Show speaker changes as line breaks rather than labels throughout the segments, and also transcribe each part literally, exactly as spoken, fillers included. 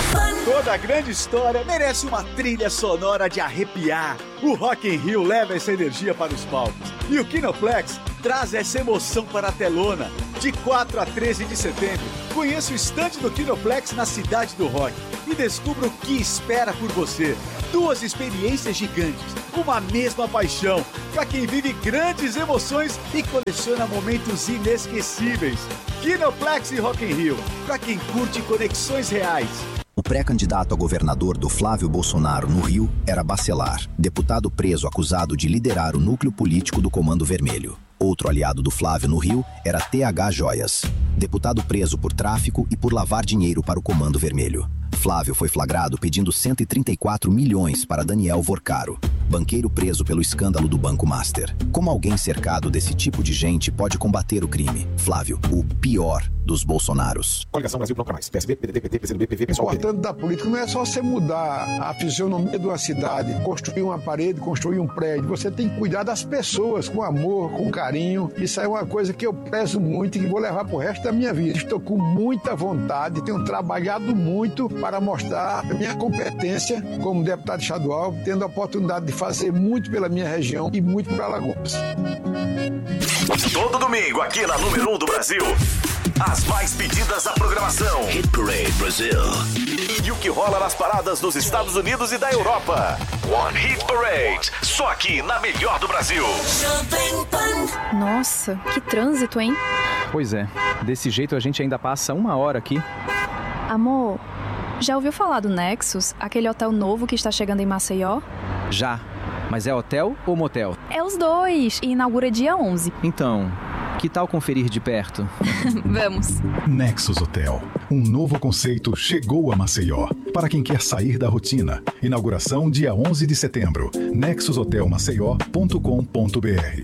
Toda grande história merece uma trilha sonora de arrepiar. O Rock in Rio leva essa energia para os palcos. E o Kinoplex traz essa emoção para a telona. De quatro a treze de setembro, conheça o estande do Kinoplex na Cidade do Rock e descubra o que espera por você. Duas experiências gigantes, uma mesma paixão, para quem vive grandes emoções e coleciona momentos inesquecíveis. Kinoplex e Rock in Rio, para quem curte conexões reais.
O pré-candidato a governador do Flávio Bolsonaro no Rio era Bacelar, deputado preso acusado de liderar o núcleo político do Comando Vermelho. Outro aliado do Flávio no Rio era T H Joias, deputado preso por tráfico e por lavar dinheiro para o Comando Vermelho. Flávio foi flagrado pedindo cento e trinta e quatro milhões para Daniel Vorcaro, banqueiro preso pelo escândalo do Banco Master. Como alguém cercado desse tipo de gente pode combater o crime? Flávio, o pior dos Bolsonaros.
Coligação Brasil Bloco Mais, P S B, P D T, P T, P C D B, P V, P S O L. O importante da política não é só você mudar a fisionomia de uma cidade, construir uma parede, construir um prédio. Você tem que cuidar das pessoas com amor, com carinho. Isso é uma coisa que eu prezo muito e que vou levar pro resto da minha vida. Estou com muita vontade, tenho trabalhado muito para mostrar a minha competência como deputado estadual, tendo a oportunidade de fazer muito pela minha região e muito para Alagoas.
Todo domingo aqui na número um do Brasil, as mais pedidas da programação. Hit Parade Brasil. E o que rola nas paradas dos Estados Unidos e da Europa. One Hit Parade, só aqui na melhor do Brasil.
Nossa, que trânsito, hein?
Pois é, desse jeito a gente ainda passa uma hora aqui.
Amor, já ouviu falar do Nexus, aquele hotel novo que está chegando em Maceió?
Já, mas é hotel ou motel?
É os dois, e inaugura dia onze.
Então, que tal conferir de perto?
Vamos.
Nexus Hotel, um novo conceito chegou a Maceió. Para quem quer sair da rotina, inauguração dia onze de setembro, nexus hotel maceió ponto com ponto b r.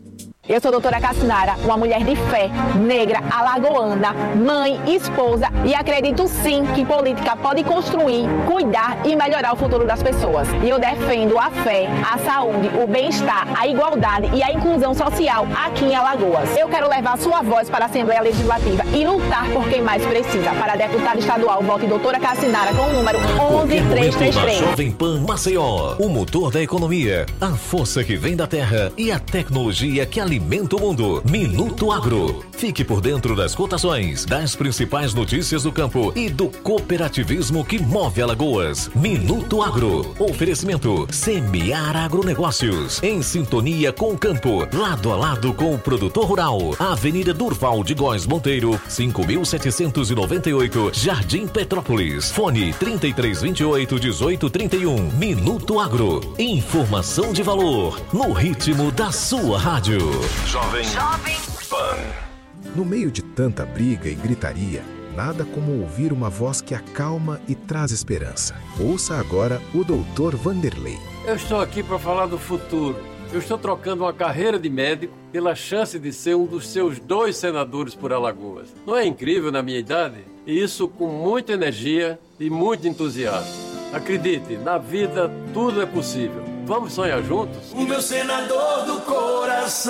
Eu sou a doutora Cassinara, uma mulher de fé, negra, alagoana, mãe, esposa e acredito sim que política pode construir, cuidar e melhorar o futuro das pessoas. E eu defendo a fé, a saúde, o bem-estar, a igualdade e a inclusão social aqui em Alagoas. Eu quero levar sua voz para a Assembleia Legislativa e lutar por quem mais precisa. Para deputada estadual, vote doutora Cassinara com o número onze três três três.
Jovem Pan Maceió, o motor da economia, a força que vem da terra e a tecnologia que alimenta Alimenta o mundo. Minuto Agro. Fique por dentro das cotações, das principais notícias do campo e do cooperativismo que move Alagoas. Minuto Agro. Oferecimento Semear Agronegócios. Em sintonia com o campo, lado a lado com o produtor rural. Avenida Durval de Góes Monteiro, cinco mil setecentos e noventa e oito, Jardim Petrópolis. Fone trinta e três vinte e oito, dezoito trinta e um. Minuto Agro. Informação de valor no ritmo da sua rádio. Jovem, Jovem Pan.
No meio de tanta briga e gritaria, nada como ouvir uma voz que acalma e traz esperança. Ouça agora o doutor Vanderlei.
Eu estou aqui para falar do futuro. Eu estou trocando uma carreira de médico pela chance de ser um dos seus dois senadores por Alagoas. Não é incrível na minha idade? E isso com muita energia e muito entusiasmo. Acredite, na vida tudo é possível. Vamos sonhar juntos?
O meu senador do coração.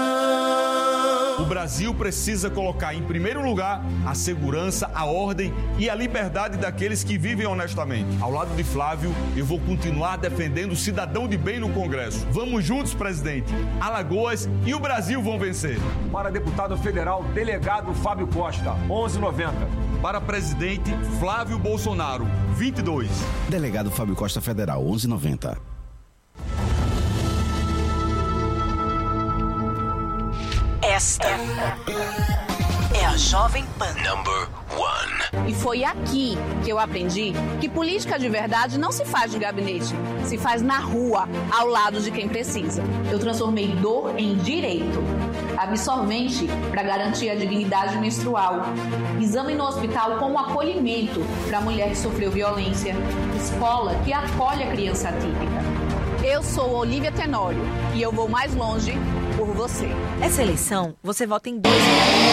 O Brasil precisa colocar em primeiro lugar a segurança, a ordem e a liberdade daqueles que vivem honestamente. Ao lado de Flávio, eu vou continuar defendendo o cidadão de bem no Congresso. Vamos juntos, presidente. Alagoas e o Brasil vão vencer.
Para deputado federal, delegado Fábio Costa, onze e noventa.
Para presidente, Flávio Bolsonaro, vinte e dois.
Delegado Fábio Costa Federal, onze e noventa.
Esta é a Jovem Pan.
Number one.
E foi aqui que eu aprendi que política de verdade não se faz de gabinete, se faz na rua, ao lado de quem precisa. Eu transformei dor em direito. Absorvente para garantir a dignidade menstrual. Exame no hospital como acolhimento para a mulher que sofreu violência. Escola que acolhe a criança atípica. Eu sou Olívia Tenório e eu vou mais longe por você.
Essa eleição, você vota em dois.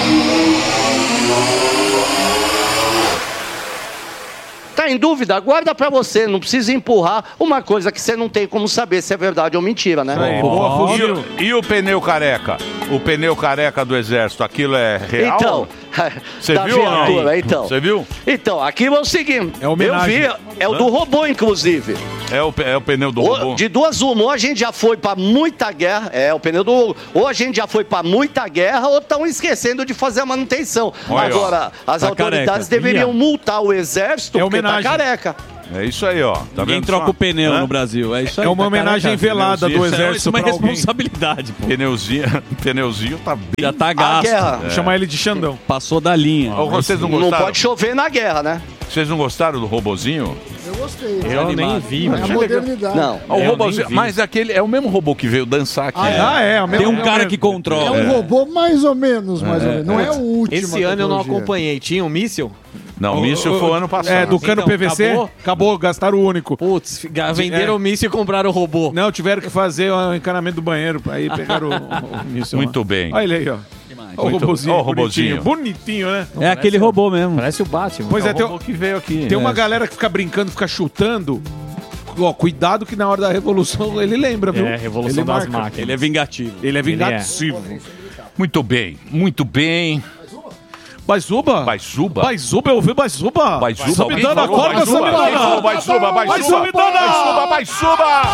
Tá em dúvida? Guarda pra você, não precisa empurrar uma coisa que você não tem como saber se é verdade ou mentira, né?
Aí, boa, e, o, e o pneu careca? O pneu careca do Exército, aquilo é real?
Então,
Você
da
viu ou não?
viatura, então.
Você viu?
Então, aqui é o seguinte.
É homenagem.
Eu vi, é o do robô, inclusive.
É o, é o pneu do
Ou-
robô?
De duas uma, ou a gente já foi pra muita guerra, é o pneu do. Ou a gente já foi pra muita guerra, ou estão esquecendo de fazer a manutenção.
Olha, ó.
Agora, as
Tá
autoridades
careca.
deveriam
Ia.
multar o exército
É
porque
homenagem.
tá careca.
É isso aí, ó. Tá
Ninguém
vendo
troca
só?
o pneu
Hã?
no Brasil. É isso aí.
É uma
tá
homenagem
caraca.
velada do
Pneuzinho.
exército
Isso é uma
pra alguém.
responsabilidade, pô.
Pneuzinho, pneuzinho tá bem...
Já tá gasto.
guerra.
É.
Chamar
ele de Xandão.
Passou da linha.
Ó, vocês não
Não
gostaram?
pode chover na guerra, né?
Vocês não gostaram do robozinho?
Eu gostei.
Eu nem vi,
É
mas
a
achei legal.
modernidade.
Não.
Ó, o
Eu
robozinho,
nem vi.
mas aquele é o mesmo robô que veio dançar aqui.
Ah, é? Ah, é, é o mesmo-
Tem um
é o
cara
mesmo.
que controla.
É um robô mais ou menos, mais
É,
ou menos. Não é,
é.
o último.
Esse ano eu não acompanhei. Tinha um míssil?
Não, o míssil foi o ano passado.
É, do cano
Então,
P V C,
acabou?
acabou, gastaram o único.
Putz, venderam o míssil e compraram o robô.
Não, tiveram que fazer o encanamento do banheiro, aí pegaram o, o míssil.
Muito
lá.
bem.
Olha ele aí, ó. Olha o
Muito-
robozinho,
ó o robozinho.
bonitinho. Bonitinho, né?
É aquele robô mesmo.
Parece o Batman.
Pois é,
É o
tem,
robô que veio aqui.
tem uma
É.
galera que fica brincando, fica chutando. Ó, cuidado que na hora da revolução ele lembra, viu?
É, Revolução
ele
das
marca.
Máquinas. Ele é vingativo.
Ele é
Ele é.
vingativo.
Muito bem, muito bem.
Baizuba?
Baizuba?
Baizuba, eu ouvi Baizuba.
Baizuba,
Samidana,
alguém falou
acorda,
Baizuba?
Samidana.
Baizuba, Baizuba, Baizuba, Baizuba, Baizuba.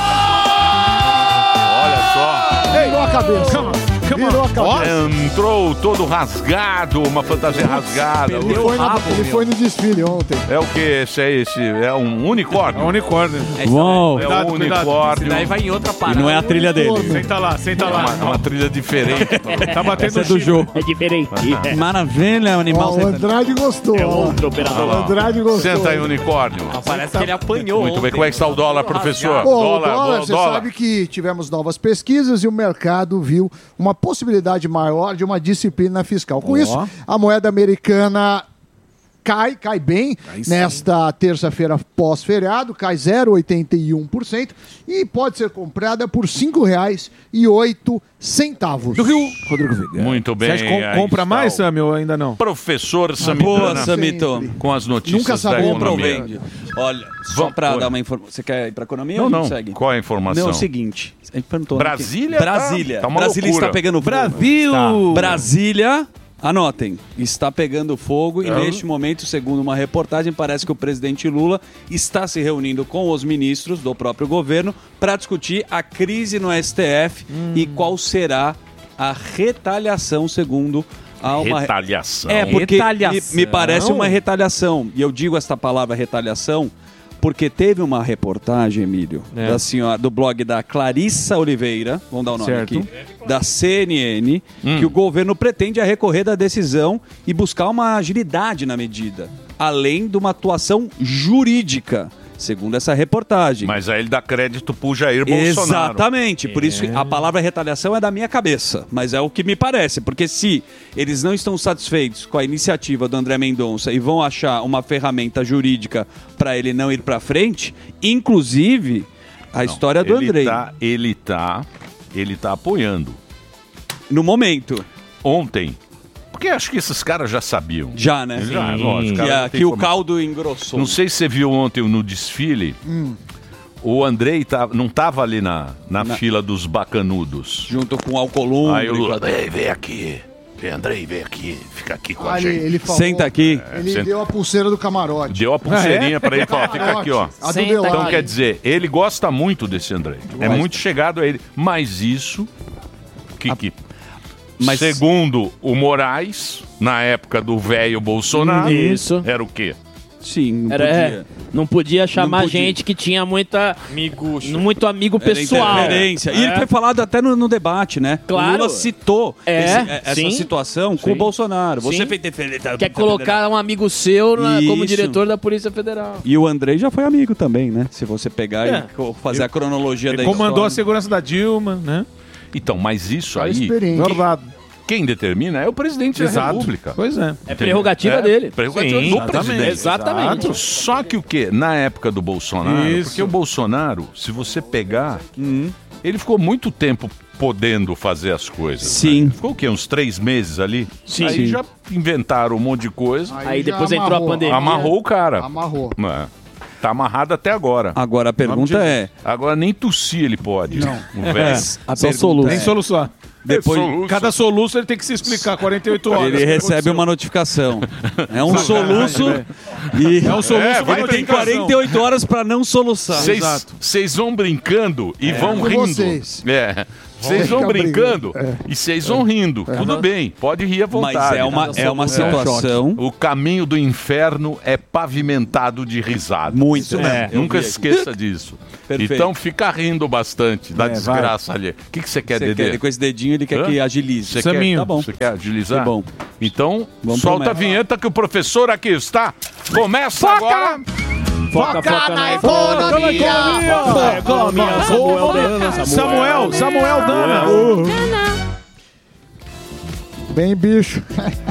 Olha só.
Virou a cabeça. Virou a cabeça.
Entrou todo rasgado, uma fantasia rasgada.
Ele foi, na- ele foi no desfile ontem.
É o que esse é esse? É um unicórnio. É um
unicórnio.
Uau.
É
Cuidado,
um
cuidado.
unicórnio.
Esse daí vai em outra
E
parada.
não é a trilha dele.
Senta lá, senta
É
lá.
uma, é uma trilha diferente.
Tá batendo
Essa é
o
do
chifre.
jogo.
É diferente.
Maravilha, o animal
Ó, o
sentado.
Andrade gostou.
É
ó.
outro
O
operador.
Andrade gostou.
Senta aí, unicórnio.
Parece que ele apanhou.
Muito bem, como é que está o dólar, professor?
Pô, o
Dólar,
dólar,
do-
você
dólar.
sabe que tivemos novas pesquisas e o mercado viu uma possibilidade maior de uma disciplina fiscal. Com
Ó.
isso, a moeda americana cai, cai bem nesta terça-feira pós-feriado, cai zero vírgula oitenta e um por cento e pode ser comprada por cinco reais e oito centavos.
Do Rio, Rodrigo Viga.
Muito bem.
Você acha que com-
aí
compra
está
mais,
o
Sammy, ou ainda não?
Professor
Boa,
Samidana
Samito.
com as notícias
Nunca
da
sabe
Compra ou
economia.
vende? Olha, só
Vamos-
pra
Oi.
dar uma informação. Você quer ir pra economia
Não,
ou
não.
segue?
Qual é a informação?
Não, é o seguinte. A gente perguntou, né,
Brasília
que-
tá-
Brasília.
tá uma
Brasília
loucura.
está pegando fogo.
Brasil!
Tá. Brasília, anotem, está pegando fogo e
É.
neste momento, segundo uma reportagem, parece que o presidente Lula está se reunindo com os ministros do próprio governo para discutir a crise no S T F e qual será a retaliação, segundo a uma...
Retaliação.
É, porque me,
Retaliação?
me parece uma retaliação. E eu digo esta palavra retaliação porque teve uma reportagem, Emílio,
É.
da senhora, do blog da Clarissa Oliveira, vamos dar o nome
Certo.
aqui, da C N N,
Hum.
que o governo pretende recorrer da decisão e buscar uma agilidade na medida, além de uma atuação jurídica, segundo essa reportagem.
Mas aí ele dá crédito pro Jair Bolsonaro.
Exatamente, por isso que a palavra retaliação é da minha cabeça, mas é o que me parece, porque se eles não estão satisfeitos com a iniciativa do André Mendonça e vão achar uma ferramenta jurídica para ele não ir para frente, inclusive a história do
ele
Andrei,
Tá, ele tá, ele tá apoiando.
no momento,
Ontem, porque acho que esses caras já sabiam.
já, né?
Já, lógico,
que,
cara,
a-
tem
que o
informação.
caldo engrossou.
Não sei se você viu ontem no desfile,
Hum.
o Andrei tá, não tava ali na, na,
Na-
fila dos bacanudos.
Junto com o Alcolumbre.
Aí o Lula,
com a-
"Ei, vem aqui, vem Andrei, vem aqui, fica aqui com a
Ah, ele,
gente."
ele falou,
Senta aqui.
Ele
senta-
deu a pulseira do camarote.
Deu a pulseirinha pra ele e falou, fica aqui, ó.
A do
Senta
Delari.
Então quer dizer, ele gosta muito desse Andrei. É muito chegado a ele. Mas isso, que, que
Mas-
segundo o Moraes, na época do velho Bolsonaro,
Isso.
era o quê?
Sim, não
Era,
podia.
é, não podia chamar
podia.
gente que tinha muita,
Miguxo.
muito amigo
Era
pessoal.
interferência. E ele
É.
foi falado até no, no debate, né?
Claro.
O Lula citou
É,
esse- essa
sim.
situação com o Bolsonaro. Você
Sim.
fez interferência.
Quer colocar um amigo seu na- como
Isso.
diretor da Polícia Federal.
E o Andrei já foi amigo também, né? Se você pegar
É.
e co- fazer a cronologia da
Ele comandou a
história.
segurança da Dilma, né?
Então, mas isso
Cara
aí,
experiente.
Verdade.
quem determina é o presidente da
Exato.
República.
Pois é.
É prerrogativa dele.
Prerrogativa
Sim,
do
exatamente.
presidente.
Exatamente.
Só que o quê? Na época do Bolsonaro,
Isso.
porque o Bolsonaro, se você pegar, ele ficou muito tempo podendo fazer as coisas.
Sim.
né? Ficou o quê? Uns três meses ali?
Sim.
Aí
Sim.
já inventaram um monte de coisa.
Aí
já
depois entrou a
amarrou.
pandemia.
Amarrou o cara.
Amarrou.
É. Tá amarrado até agora.
Agora a pergunta é...
Agora nem tossir ele pode. Não. O velho.
A
Só
pergunta
soluço.
é,
Nem soluçar.
Depois,
Soluço. Cada soluço ele tem que se explicar quarenta e oito horas.
ele recebe uma notificação. É um soluço e
É um soluço
é,
com
vai tem
notificação.
quarenta e oito horas pra não soluçar.
Vocês vocês vão brincando e
É.
vão
Com
rindo.
vocês.
É. Vocês vão
Fica
brincando
brigando.
e vocês vão rindo. Tudo bem, pode rir à
Mas
vontade.
é uma- é uma situação-
O caminho do inferno é pavimentado de risada.
Muito,
Isso
é.
mesmo. Nunca
Eu vi
se
aqui.
esqueça disso.
Perfeito.
Então fica rindo bastante da
É,
desgraça ali. O que, que você quer,
Você
Dedê?
quer- ele com esse dedinho ele quer
Hã?
que agilize.
Você
Saminho.
quer,
Tá bom.
Você quer agilizar?
Que bom.
Então,
Vamos
solta
pro
a vinheta que o professor aqui está. Começa
Foca!
agora.
Foca, foca
na economia.
Foca, economia. Samuel Dana.
Samuel, Samuel Dana.
Bem, bicho.